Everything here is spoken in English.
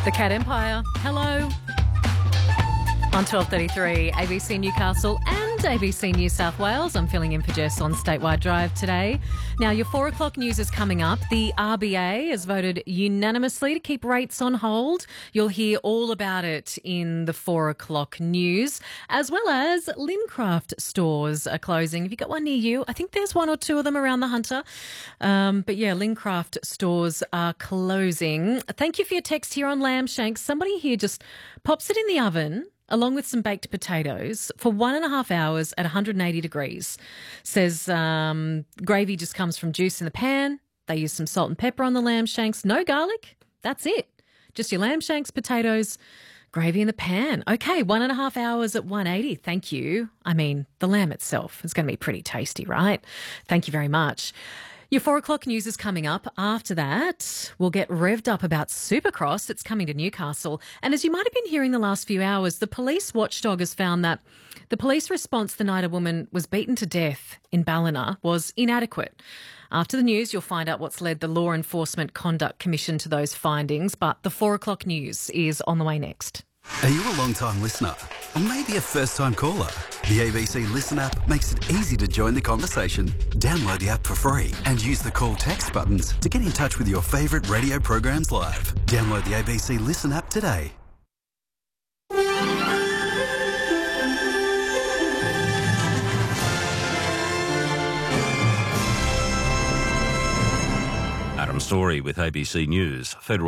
The Cat Empire. Hello. On 12:33, ABC Newcastle and ABC New South Wales. I'm filling in for Jess on Statewide Drive today. Now, your 4 o'clock news is coming up. The RBA has voted unanimously to keep rates on hold. You'll hear all about it in the 4 o'clock news, as well as Lincraft stores are closing. Have you got one near you? I think there's one or two of them around the Hunter. But yeah, Lincraft stores are closing. Thank you for your text here on lamb shanks. Somebody here just pops it in the oven along with some baked potatoes for 1.5 hours at 180 degrees. Says gravy just comes from juice in the pan. They use some salt and pepper on the lamb shanks. No garlic. That's it. Just your lamb shanks, potatoes, gravy in the pan. Okay, 1.5 hours at 180. Thank you. I mean, the lamb itself is going to be pretty tasty, right? Thank you very much. Your 4 o'clock news is coming up. After that, we'll get revved up about Supercross. It's coming to Newcastle. And as you might have been hearing the last few hours, the police watchdog has found that the police response the night a woman was beaten to death in Ballina was inadequate. After the news, you'll find out what's led the Law Enforcement Conduct Commission to those findings. But the 4 o'clock news is on the way next. Are you a long-time listener? Or maybe a first-time caller? The ABC Listen app makes it easy to join the conversation. Download the app for free and use the call text buttons to get in touch with your favourite radio programs live. Download the ABC Listen app today. Adam Story with ABC News. Federal